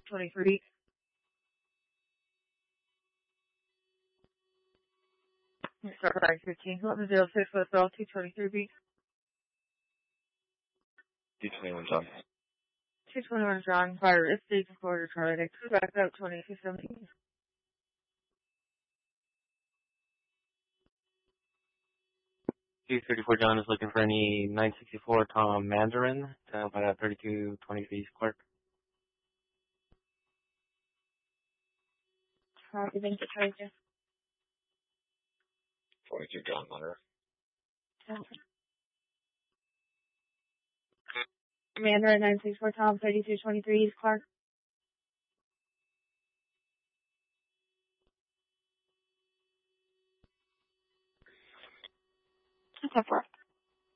23. Start with I-15, 1106 westbound 223B. 221 John. 221 John, fire is Station Quarter, Charlie Nick, back out 2217. 234 John is looking for any 964 Tom Mandarin to help out at 3223 East Clark. Copy, thank you, Charlie. 22 John Mandarin. Mandarin 964 Tom 3223 East Clark. That's up for